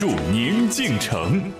入宁静城。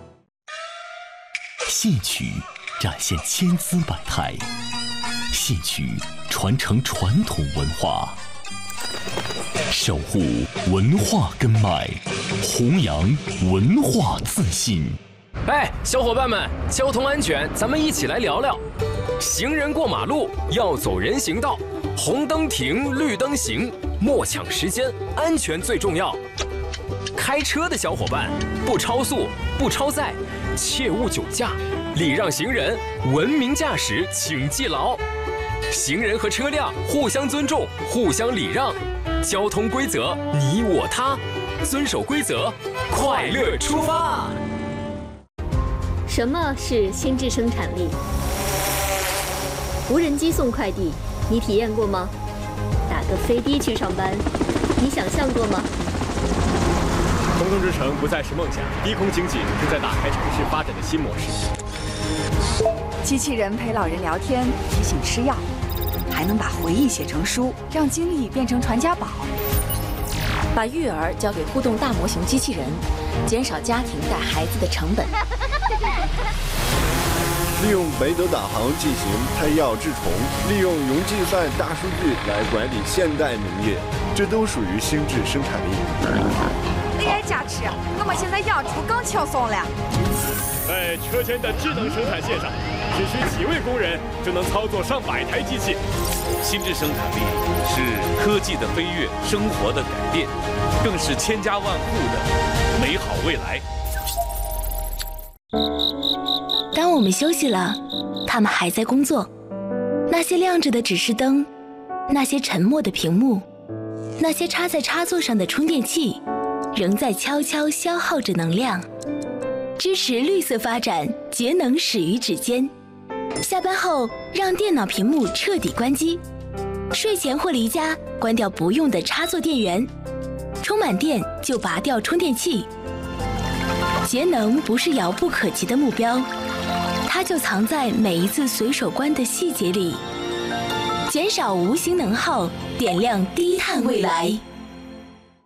戏曲展现千姿百态，戏曲传承传统文化，守护文化根脉，弘扬文化自信。 哎，小伙伴们，交通安全，咱们一起来聊聊。行人过马路要走人行道，红灯停，绿灯行，莫抢时间，安全最重要。开车的小伙伴，不超速，不超载，切勿酒驾，礼让行人，文明驾驶，请记牢。行人和车辆互相尊重，互相礼让，交通规则你我他，遵守规则，快乐出发。 什么是心智生产力？无人机送快递，你体验过吗？打个飞的去上班，你想象过吗？ 空中之城不再是梦想，低空经济正在打开城市发展的新模式。 机器人陪老人聊天，提醒吃药，还能把回忆写成书，让经历变成传家宝。 把育儿交给互动大模型机器人，减少家庭带孩子的成本。 利用北斗导航进行配药治虫，利用云计算大数据来管理现代农业，这都属于心智生产力。 AI 加持，我们现在养猪更轻松了。 在车间的智能生产线上，只需几位工人就能操作上百台机器。 心智生产力是科技的飞跃，生活的改变，更是千家万户的美好未来。 当我们休息了，他们还在工作。那些亮着的指示灯，那些沉默的屏幕，那些插在插座上的充电器，仍在悄悄消耗着能量。支持绿色发展，节能始于指尖。下班后，让电脑屏幕彻底关机。睡前或离家，关掉不用的插座电源。充满电就拔掉充电器。节能不是遥不可及的目标，它就藏在每一次随手关的细节里。减少无形能耗，点亮低碳未来。